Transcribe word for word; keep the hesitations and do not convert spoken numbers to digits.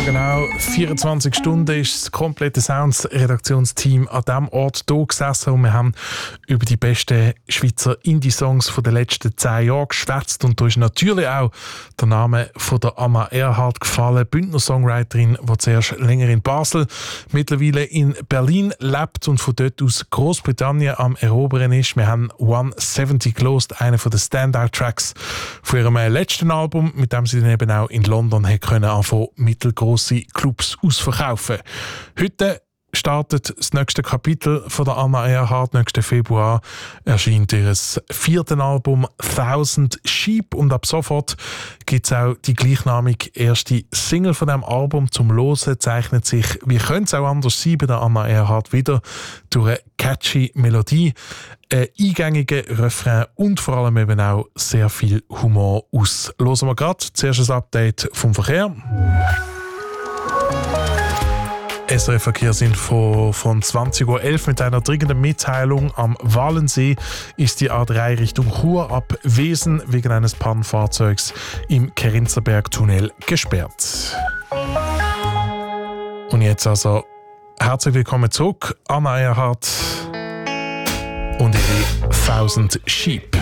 genau vierundzwanzig Stunden ist das komplette Sounds-Redaktionsteam an diesem Ort hier gesessen und wir haben über die besten Schweizer Indie-Songs der letzten zehn Jahre geschwätzt. Und da ist natürlich auch der Name von der Anna Erhardt gefallen, Bündner Songwriterin, die zuerst länger in Basel, mittlerweile in Berlin lebt und von dort aus Großbritannien am Erobern ist. Wir haben one seventy gelost, einer der Standout-Tracks von ihrem letzten Album, mit dem sie dann eben auch in London können anfangen, mittelgrosse Clubs ausverkaufen. Heute startet das nächste Kapitel von der Anna Erhardt. Nächsten Februar erscheint ihr viertes Album «Thousand Sheep» und ab sofort gibt es auch die gleichnamige erste Single von diesem Album. Zum Hören zeichnet sich, wie könnte es auch anders sein, bei der Anna Erhardt wieder durch eine catchy Melodie, einen eingängigen Refrain und vor allem eben auch sehr viel Humor aus. Hören wir gerade zuerst ein Update vom Verkehr. S R F Verkehrsinfo von zwanzig Uhr elf mit einer dringenden Mitteilung. Am Walensee ist die A drei Richtung Chur ab Wesen wegen eines Pannenfahrzeugs im Kerinzerberg-Tunnel gesperrt. Und jetzt also herzlich willkommen zurück, Anna Erhardt und ihre «Thousand Sheep».